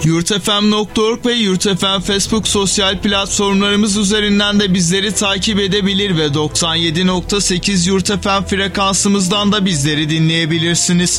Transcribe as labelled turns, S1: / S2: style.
S1: yurtfm.org ve yurtfm Facebook sosyal platformlarımız üzerinden de bizleri takip edebilir ve 97.8 yurtfm frekansımızdan da bizleri dinleyebilirsiniz.